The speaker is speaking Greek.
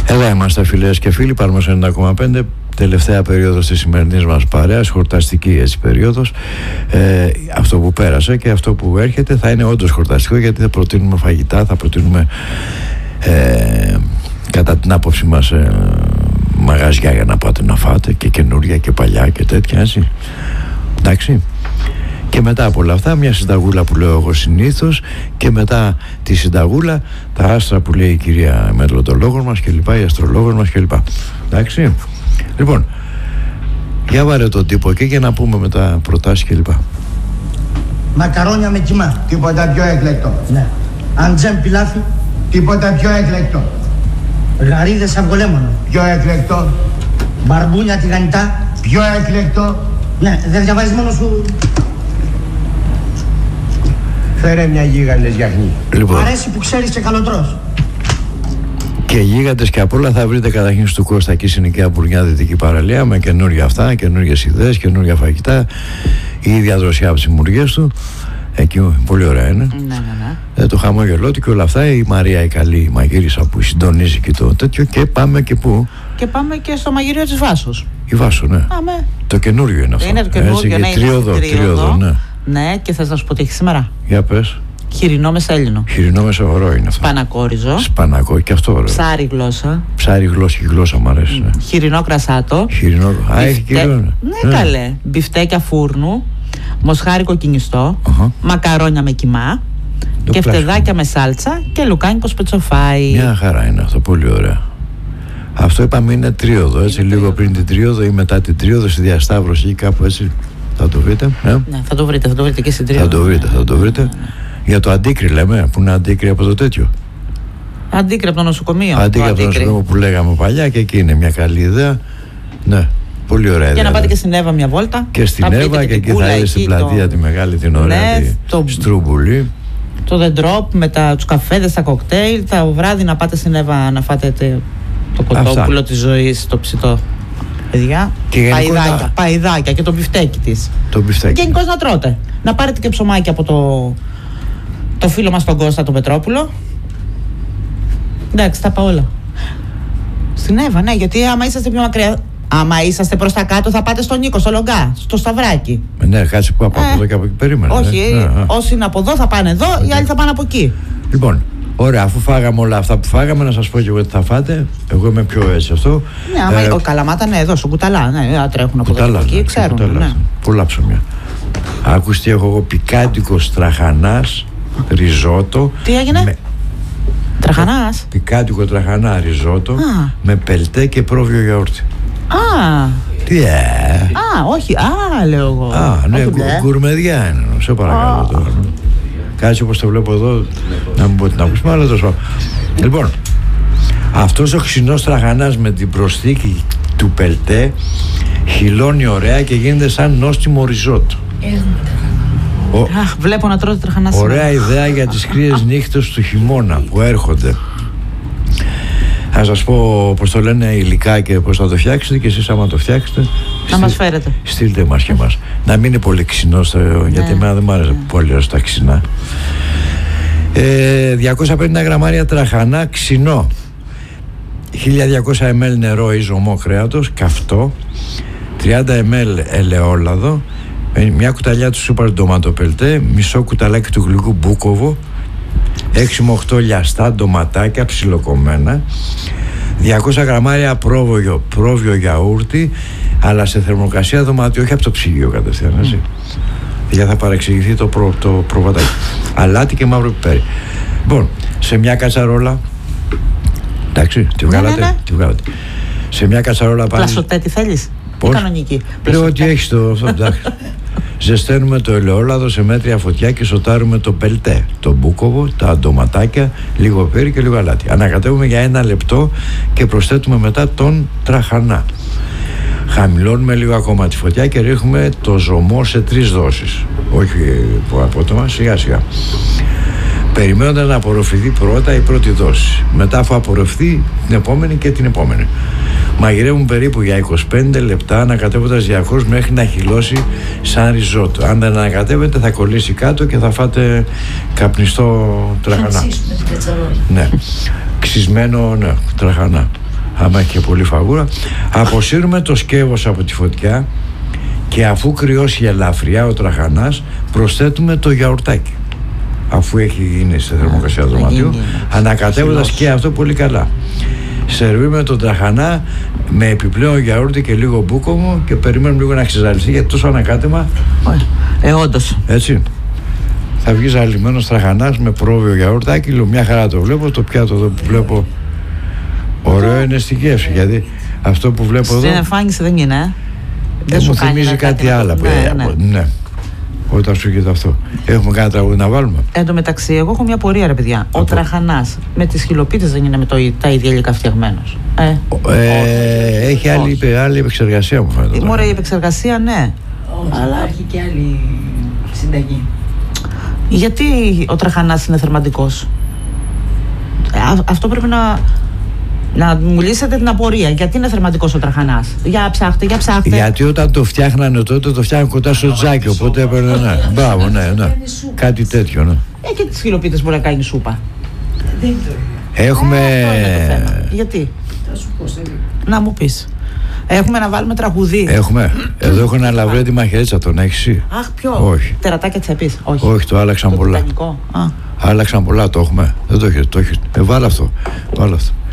Εδώ είμαστε, φιλές και φίλοι, πάμε στο 90,5. Τελευταία περίοδος της σημερινής μας παρέας, χορταστική έτσι περίοδος. Αυτό που πέρασε και αυτό που έρχεται θα είναι όντως χορταστικό, γιατί θα προτείνουμε φαγητά, θα προτείνουμε κατά την άποψή μας μαγαζιά για να πάτε να φάτε, και καινούρια και παλιά και τέτοια, έτσι. Εντάξει. Και μετά από όλα αυτά μια συνταγούλα που λέω εγώ συνήθως, και μετά τη συνταγούλα τα άστρα που λέει η κυρία μετρολογός μας και λοιπά, η αστρολόγος μας και λοιπά. Εντάξει. Λοιπόν, για βάρε τον τύπο και για να πούμε μετά προτάσεις και λοιπά. Μακαρόνια με κιμά. Τίποτα πιο εκλεκτό. Ναι. Αντζέμ πιλάφι. Τίποτα πιο εκλεκτό. Γαρίδες αυγολέμονο. Πιο εκλεκτό. Μπαρμπούνια τηγανιτά. Πιο εκλεκτό. Ναι, δεν διαβάζεις μόνο σου. Φέρε μια γίγαντες γιαχνή. Λοιπόν, Αρέσει που ξέρεις και καλοτρός. και γίγαντες και απ' όλα θα βρείτε καταρχήν στο Κώστα εκεί συνοικία Μπουρνιά Δυτική Παραλία, με καινούργια αυτά, καινούργιες ιδέες, καινούργια φαγητά, η ίδια δροσιά από τις μουριές του. Εκεί πολύ ωραία είναι. Ναι. Το χαμόγελό του και όλα αυτά. Η Μαρία η καλή, η μαγείρισα που συντονίζει και το τέτοιο. Και πάμε και πού? Και πάμε και στο μαγειρίο της Βάσος. Η Βάσο, ναι. Πάμε. Το καινούριο είναι αυτό. Είναι το καινούριο, ναι. Τρίωδο, ναι. Ναι, και θες να σου πω τι έχει σήμερα? Για πες. Χοιρινό μεσέλινο. Χοιρινό μεσογορό είναι αυτό. Σπανακόριζο. Σπανακό, και αυτό ωραίο. Ψάρι γλώσσα. Ψάρι γλώσσα, η γλώσσα μου αρέσει. Ναι. Χοιρινό κρασάτο. Χοιρινό. Α, έχει χοιρινό. Ναι, καλέ. Μπιφτέκια φούρνου. Μοσχάρικο κινιστό. Μακαρόνια με κιμά. Και φτεδάκια με σάλτσα και λουκάνικο σπετσοφάι. Μια χαρά είναι αυτό, πολύ ωραία. Αυτό είπαμε είναι τρίωδο, έτσι, είναι λίγο πριν την τρίωδο ή μετά την τρίωδο, στη διασταύρωση ή κάπου έτσι. Θα το βρείτε. Ναι, θα το βρείτε και στην τρίωδο. Θα το βρείτε. Για το αντίκρι λέμε, που είναι αντίκρι από το τέτοιο. Αντίκρι από το νοσοκομείο. Αντίκρι από το νοσοκομείο που λέγαμε παλιά, και εκεί είναι μια καλή ιδέα. Ναι, πολύ ωραία ιδέα. Για να πάτε και στην Εύα μια βόλτα. Και στην Εύα, και εκεί θα είναι στην πλατεία τη μεγάλη, την ωραία, τη Στρούμπουλη. Το The Drop με τους καφέδες, τα κοκτέιλ. Το βράδυ να πάτε στην Εύα να φάτε το κοτόπουλο της ζωής, το ψητό. Παιδιά, παϊδάκια και το μπιφτέκι της. Γενικώς να τρώτε. Να πάρετε και ψωμάκι από το φίλο μας τον Κώστα τον Πετρόπουλο. Εντάξει, τα πάω όλα. Στην Εύα, ναι, γιατί άμα είσαστε πιο μακριά, άμα είσαστε προς τα κάτω θα πάτε στον Νίκο, στο Λογκά, στο Σταυράκι. Ναι, κάτσε που από εδώ και από εκεί περίμενα. Όχι, όσοι είναι από εδώ θα πάνε εδώ, οι άλλοι θα πάνε από εκεί. Λοιπόν, ωραία, αφού φάγαμε όλα αυτά που φάγαμε, να σας πω και εγώ τι θα φάτε. Εγώ είμαι πιο έτσι αυτό. Ναι, άμα ο Καλαμάτα είναι εδώ, στο Κουταλά. Ναι, τρέχουν από εδώ και εκεί, ξέρουν. Ναι. Πολλά ψωμιά. Άκουσες τι έχω εγώ? Πικάντικος τραχανάς, ριζότο. Τι έγινε? Τραχανάς. Πικάντικο τραχανά ριζότο με πελτέ και πρόβιο γιαούρτι. Τι όχι, λέω εγώ. Ναι, γκουρμεδιά είναι, σε παρακαλώ τώρα. Κάτσε όπως το βλέπω εδώ, να μην πω την ακούσουμε, αλλά τόσο. Λοιπόν, αυτός ο ξινός τραχανάς με την προσθήκη του πελτέ χυλώνει ωραία και γίνεται σαν νόστιμο ριζότο. Βλέπω να τρώτε τραχανά. Ωραία ιδέα για τις κρύες νύχτες του χειμώνα που έρχονται. Θα σας πω πώς το λένε υλικά και πώς θα το φτιάξετε, και εσείς άμα το φτιάξετε να μας φέρετε. Στείλτε μας και μας. Να μην είναι πολύ ξινό, γιατί εμένα δεν μου άρεσε πολύ όσο τα ξινά. 250 γραμμάρια τραχανά ξινό, 1200 ml νερό ή ζωμό κρέατος καυτό, 30 ml ελαιόλαδο, μια κουταλιά του σούπαρ ντοματοπελτέ, μισό κουταλάκι του γλυκού μπούκοβο, 6 με 8 λιαστά ντοματάκια ψιλοκομμένα, 200 γραμμάρια πρόβιο γιαούρτι, αλλά σε θερμοκρασία δωμάτιο, όχι από το ψυγείο κατευθείαν, έτσι. Για θα παρεξηγηθεί το προβατάκι. Αλάτι και μαύρο πιπέρι. Λοιπόν, σε μια κατσαρόλα. Εντάξει, τη βγάλατε. Σε μια κατσαρόλα πάλι. Πλασοτέ, τι θέλεις? Πώς? Κανονική. Λέω ότι έχεις το αυτό, εντάξει. Ζεσταίνουμε το ελαιόλαδο σε μέτρια φωτιά και σοτάρουμε το πελτέ, το μπούκοβο, τα ντοματάκια, λίγο πιπέρι και λίγο αλάτι. Ανακατεύουμε για 1 λεπτό και προσθέτουμε μετά τον τραχανά. Χαμηλώνουμε λίγο ακόμα τη φωτιά και ρίχνουμε το ζωμό σε 3 δόσεις. Όχι απότομα, σιγά σιγά. Περιμένοντας να απορροφηθεί πρώτα η πρώτη δόση. Μετά, αφού απορροφηθεί, την επόμενη και την επόμενη. Μαγειρεύουν περίπου για 25 λεπτά, ανακατεύοντας διαρκώς μέχρι να χυλώσει σαν ριζότο. Αν δεν ανακατεύετε, θα κολλήσει κάτω και θα φάτε καπνιστό τραχανά. Ναι, ξυσμένο, ναι, τραχανά. άμα έχει και πολύ φαγούρα. Αποσύρουμε το σκεύος από τη φωτιά και αφού κρυώσει ελαφριά ο τραχανάς, προσθέτουμε το γιαουρτάκι. Αφού έχει γίνει στη θερμοκρασία του δωματίου, ανακατεύοντας και αυτό πολύ καλά. Σερβίρουμε τον τραχανά με επιπλέον γιαούρτι και λίγο μπούκομο και περιμένουμε λίγο να ξεζαλιστεί, γιατί τόσο ανακάτεμα. Όντως. Έτσι. Θα βγει ζαλισμένος τραχανάς με πρόβιο γιαουρτάκι. Λέω, μια χαρά το βλέπω. Το πιάτο εδώ που βλέπω ωραίο είναι στην γεύση. Γιατί αυτό που βλέπω εδώ. Στην εμφάνιση δεν είναι, δεν μου θυμίζει κάτι άλλο. Ναι. Όταν σου γίνεται αυτό. Έχουμε κανένα τραγούδι να βάλουμε? Εν τω μεταξύ, εγώ έχω μια πορεία, ρε παιδιά. Ο τραχανάς με τις χιλοπίτες δεν είναι με τα ίδια υλικά φτιαγμένος? Έχει άλλη επεξεργασία, μου φαίνεται. Μωρέ, η επεξεργασία, ναι. Αλλά έχει και άλλη συνταγή. Γιατί ο τραχανάς είναι θερματικός? Αυτό πρέπει να μου λύσετε την απορία. Γιατί είναι θερματικός ο τραχανάς? Για ψάχτε. Γιατί όταν το φτιάχνανε τότε, το φτιάχνανε κοντά στο τζάκι. Οπότε έπαιρνε. Ναι. Μπράβο, ναι. Κάτι τέτοιο, ναι. Και τις χιλοπίτες μπορεί να κάνει σούπα. Έχουμε. Γιατί? Να μου πεις. Έχουμε να βάλουμε τραγουδί. Έχουμε. Εδώ έχω ένα λαβρέντι μαχαιρίτσα, τον έχεις εσύ? Αχ, ποιο? Όχι. Τερατάκια τσέπης? Όχι, το άλλαξαν πολλά. Άλλαξαν πολλά, το έχουμε. Δεν το έχετε. Βάλε αυτό.